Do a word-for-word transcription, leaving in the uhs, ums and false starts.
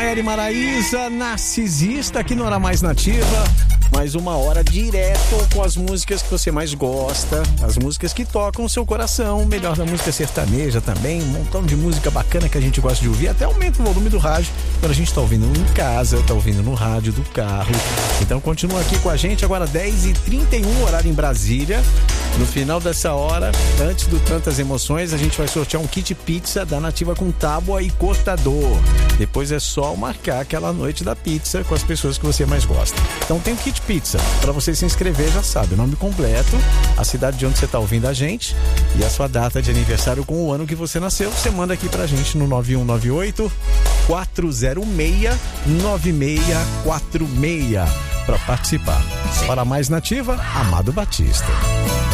Confere Maraísa, narcisista aqui no Hora Mais Nativa. Mais uma hora direto com as músicas que você mais gosta, as músicas que tocam o seu coração, melhor da música sertaneja também, um montão de música bacana que a gente gosta de ouvir, até aumenta o volume do rádio quando a gente tá ouvindo em casa, tá ouvindo no rádio do carro. Então continua aqui com a gente, agora dez e trinta e um, horário em Brasília. No final dessa hora, antes do Tantas Emoções, a gente vai sortear um kit pizza da Nativa com tábua e cortador. Depois é só marcar aquela noite da pizza com as pessoas que você mais gosta. Então tem o kit pizza. Para você se inscrever, já sabe, o nome completo, a cidade de onde você está ouvindo a gente e a sua data de aniversário com o ano que você nasceu. Você manda aqui pra gente no nove um nove oito, quatro zero seis, nove seis quatro seis para participar. Para Mais Nativa, Amado Batista.